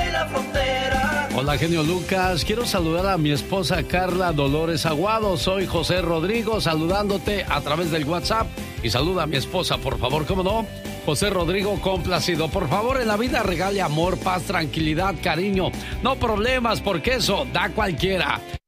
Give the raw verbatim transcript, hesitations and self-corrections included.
la frontera. Hola, genio Lucas. Quiero saludar a mi esposa Carla Dolores Aguado. Soy José Rodrigo, saludándote a través del WhatsApp. Y saluda a mi esposa, por favor, ¿cómo no? José Rodrigo, complacido. Por favor, en la vida regale amor, paz, tranquilidad, cariño. No problemas, porque eso da cualquiera.